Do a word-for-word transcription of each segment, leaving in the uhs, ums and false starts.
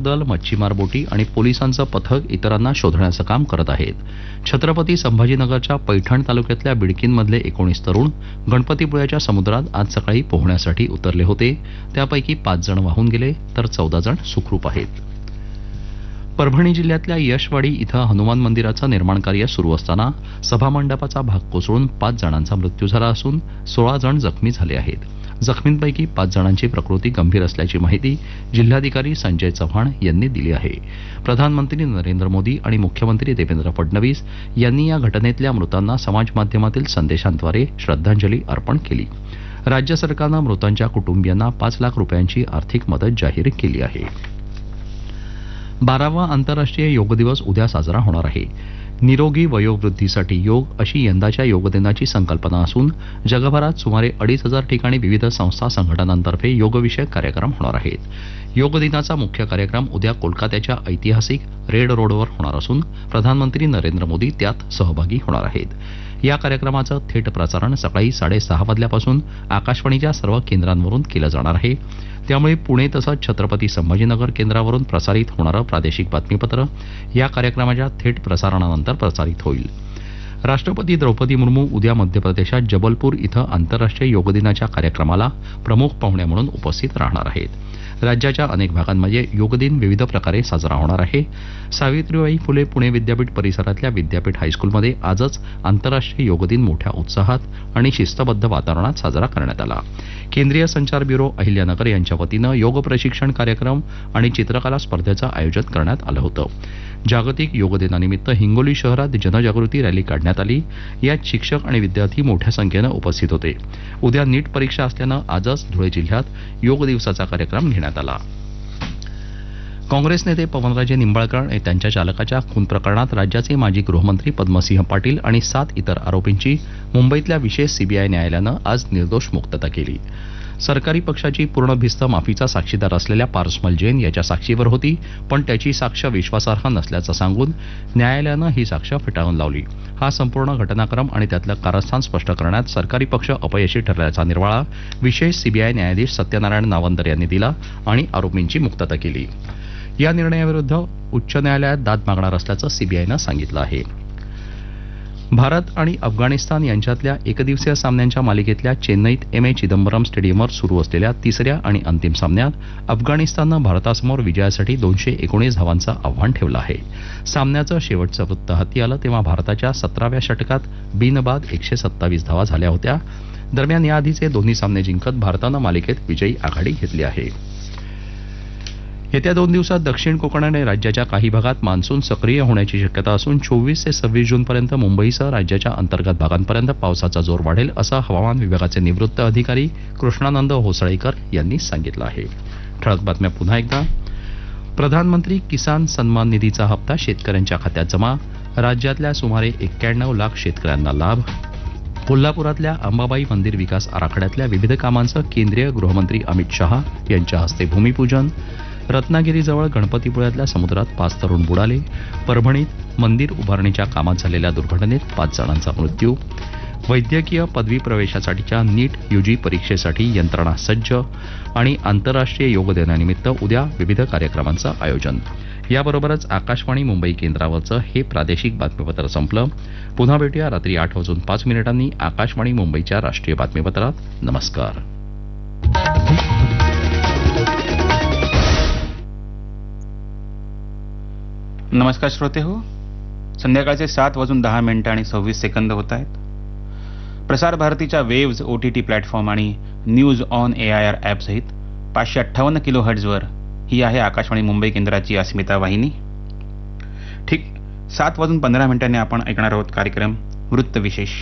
दल, मच्छीमार बोटी आणि पोलिसांचं पथक इतरांना शोधण्याचं काम करत आहेत. छत्रपती संभाजीनगरच्या पैठण तालुक्यातल्या बिडकीनमधले एकोणीस तरुण गणपतीपुळ्याच्या समुद्रात आज सकाळी पोहण्यासाठी उतरले होते. त्यापैकी पाच जण वाहून गेले तर चौदा जण सुखरूप आहेत. परभणी जिल्ह्यातल्या यशवाडी इथं हनुमान मंदिराचं निर्माण कार्य सुरू असताना सभामंडपाचा भाग कोसळून पाच जणांचा मृत्यू झाला असून सोळा जण जखमी झाले आहेत. जखमींपैकी पाच जणांची प्रकृती गंभीर असल्याची माहिती जिल्हाधिकारी संजय चव्हाण यांनी दिली आहे. प्रधानमंत्री नरेंद्र मोदी आणि मुख्यमंत्री देवेंद्र फडणवीस यांनी या घटनेतल्या मृतांना समाजमाध्यमातील संदेशांद्वारे श्रद्धांजली अर्पण केली. राज्य सरकारनं मृतांच्या कुटुंबियांना पाच लाख रुपयांची आर्थिक मदत जाहीर केली आहे. बारावा आंतरराष्ट्रीय योग दिवस उद्या साजरा होणार आहे. निरोगी वयोवृद्धीसाठी योग अशी यंदाच्या योग दिनाची संकल्पना असून जगभरात सुमारे अडीच हजार ठिकाणी विविध संस्था संघटनांतर्फे योगविषयक कार्यक्रम होणार आहेत. योग दिनाचा मुख्य कार्यक्रम उद्या कोलकात्याच्या ऐतिहासिक रेड रोडवर होणार असून प्रधानमंत्री नरेंद्र मोदी त्यात सहभागी होणार आहेत. या कार्यक्रमाचं थेट प्रसारण सकाळी साडेसहा वाजल्यापासून आकाशवाणीच्या सर्व केंद्रांवरून केलं जाणार आहे. त्यामुळे पुणे तसंच छत्रपती संभाजीनगर केंद्रावरून प्रसारित होणारं प्रादेशिक बातमीपत्र या कार्यक्रमाच्या थेट प्रसारणानंतर प्रसारित होईल. राष्ट्रपती द्रौपदी मुर्मू उद्या मध्य प्रदेशात जबलपूर इथं आंतरराष्ट्रीय योग दिनाच्या कार्यक्रमाला प्रमुख पाहुण्या म्हणून उपस्थित राहणार आहेत. राज्याच्या अनेक भागांमध्ये योग दिन विविध प्रकारे साजरा होणार आहे. सावित्रीबाई फुले पुणे विद्यापीठ परिसरातल्या विद्यापीठ हायस्कूलमध्ये आजच आंतरराष्ट्रीय योग दिन मोठ्या उत्साहात आणि शिस्तबद्ध वातावरणात साजरा करण्यात आला. केंद्रीय संचार ब्युरो अहिल्यानगर यांच्या वतीनं योग प्रशिक्षण कार्यक्रम आणि चित्रकला स्पर्धेचं आयोजन करण्यात आलं होतं. जागतिक योग दिनानिमित्त हिंगोली शहरात जनजागृती रॅली काढण्यात आली. यात शिक्षक आणि विद्यार्थी मोठ्या संख्येनं उपस्थित होते. उद्या नीट परीक्षा असल्यानं आजच धुळे जिल्ह्यात योग दिवसाचा कार्यक्रम घेण्यात आला. काँग्रेस नेते पवनराजे निंबाळकर आणि त्यांच्या चालकाच्या खून प्रकरणात राज्याचे माजी गृहमंत्री पद्मसिंह पाटील आणि सात इतर आरोपींची मुंबईतल्या विशेष सीबीआय न्यायालयानं आज निर्दोष मुक्तता केली. सरकारी पक्षाची पूर्ण भिस्त माफीचा साक्षीदार असलेल्या पारसमल जैन याच्या साक्षीवर होती, पण त्याची साक्ष विश्वासार्ह नसल्याचं सांगून न्यायालयानं ही साक्ष फेटाळून लावली. हा संपूर्ण घटनाक्रम आणि त्यातलं कारस्थान स्पष्ट करण्यात सरकारी पक्ष अपयशी ठरल्याचा निर्वाळा विशेष सीबीआय न्यायाधीश सत्यनारायण नावंदर यांनी दिला आणि आरोपींची मुक्तता केली. या निर्णयाविरुद्ध उच्च न्यायालयात दाद मागणार असल्याचं सीबीआयनं सांगितलं आहे. भारत आणि अफगाणिस्तान यांच्यातल्या एकदिवसीय सामन्यांच्या मालिकेतल्या चेन्नईत एम ए चिदंबरम स्टेडियमवर सुरू असलेल्या तिसऱ्या आणि अंतिम सामन्यात अफगाणिस्ताननं भारतासमोर विजयासाठी दोनशे एकोणीस धावांचं आव्हान ठेवलं आहे. सामन्याचं शेवटचं वृत्त हाती आलं तेव्हा भारताच्या सतराव्या षटकात बिनबाद एकशे सत्तावीस धावा झाल्या होत्या. दरम्यान याआधीचे दोन्ही सामने जिंकत भारतानं मालिकेत विजयी आघाडी घेतली आहे. येत्या दोन दिवसात दक्षिण कोकण आणि राज्याच्या काही भागात मान्सून सक्रिय होण्याची शक्यता असून चोवीस ते सव्वीस जूनपर्यंत मुंबईसह राज्याच्या अंतर्गत भागांपर्यंत पावसाचा जोर वाढेल असं हवामान विभागाचे निवृत्त अधिकारी कृष्णानंद होसळेकर यांनी सांगितलं आहे. ठळक बातम्या पुन्हा एकदा. प्रधानमंत्री किसान सन्मान निधीचा हप्ता शेतकऱ्यांच्या खात्यात जमा. राज्यातल्या सुमारे एक्क्याण्णव लाख शेतकऱ्यांना लाभ. कोल्हापुरातल्या अंबाबाई मंदिर विकास आराखड्यातल्या विविध कामांचं केंद्रीय गृहमंत्री अमित शहा यांच्या हस्ते भूमिपूजन. रत्नागिरीजवळ गणपतीपुळ्यातल्या समुद्रात पाच तरुण बुडाले. परभणीत मंदिर उभारणीच्या कामात झालेल्या दुर्घटनेत पाच जणांचा मृत्यू. वैद्यकीय पदवी प्रवेशासाठीच्या नीट यूजी परीक्षेसाठी यंत्रणा सज्ज. आणि आंतरराष्ट्रीय योग दिनानिमित्त उद्या विविध कार्यक्रमांचं आयोजन. याबरोबरच आकाशवाणी मुंबई केंद्रावरचं हे प्रादेशिक बातमीपत्र संपलं. पुन्हा भेटूया रात्री आठ वाजून पाच मिनिटांनी आकाशवाणी मुंबईच्या राष्ट्रीय बातमीपत्रात. नमस्कार. नमस्कार श्रोते हो, संध्याकाळचे सात वाजून दहा मिनिटं आणि सव्वीस सेकंद होत आहेत. प्रसार भारतीच्या waves O T T platform आणि news on A I R app सहित पाचशे अठ्ठावन्न किलो हर्ट्झवर ही आहे आकाशवाणी मुंबई केंद्राची अस्मिता वाहिनी. ठीक सात वाजून पंधरा मिनिटांनी आपण ऐकणार आहोत कार्यक्रम वृत्तविशेष.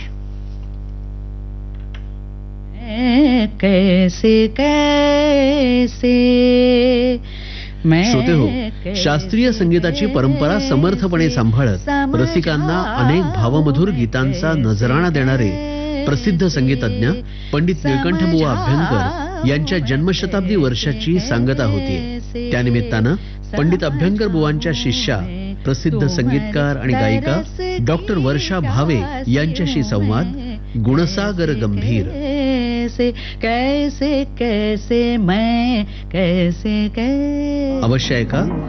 कैसे कैसे श्रोते हो, शास्त्रीय संगीताची परंपरा समर्थपणे सांभाळत रसिकांना अनेक भावमधुर गीतांचा नजराणा देणारे प्रसिद्ध संगीतज्ञ पंडित निळकंठबुवा अभ्यंकर यांच्या जन्मशताब्दी वर्षाची सांगता होती. त्यानिमित्तानं पंडित अभ्यंकर बुवांच्या शिष्या प्रसिद्ध संगीतकार आणि गायिका डॉक्टर वर्षा भावे यांच्याशी संवाद गुणसागर गंभीर. कैसे कैसे कैसे मैं कैसे कैसे अवश्य ऐका.